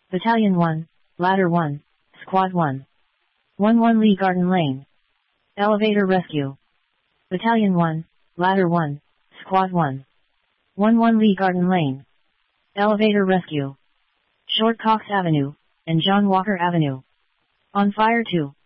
Battalion 1, Ladder 1, Squad 1. 1-1 Lee Garden Lane. Elevator Rescue. Battalion 1, Ladder 1, Squad 1. 1-1 Lee Garden Lane. Elevator Rescue. Short Cox Avenue, and John Walker Avenue. On fire 2.